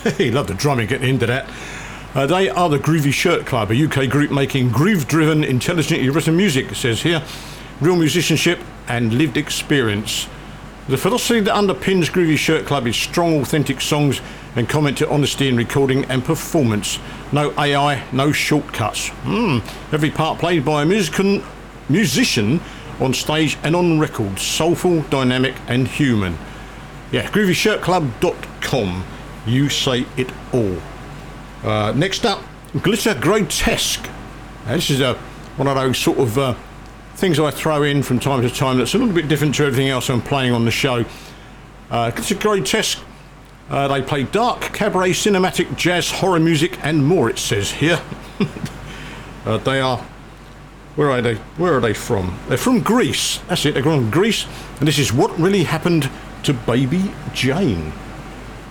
He loved the drumming, getting into that. They are the Groovy Shirt Club, a UK group making groove-driven, intelligently written music, it says here. Real musicianship and lived experience. The philosophy that underpins Groovy Shirt Club is strong, authentic songs and commented honesty in recording and performance. No AI, no shortcuts. Every part played by a musician on stage and on record. Soulful, dynamic and human. Yeah, groovyshirtclub.com. You say it all. Next up, Glitter Grotesque. Now, this is one of those sort of things I throw in from time to time that's a little bit different to everything else I'm playing on the show. Glitter Grotesque, they play dark, cabaret, cinematic, jazz, horror music and more, it says here. They are... Where are they? Where are they from? They're from Greece. That's it, they're from Greece. And this is What Really Happened to Baby Jane.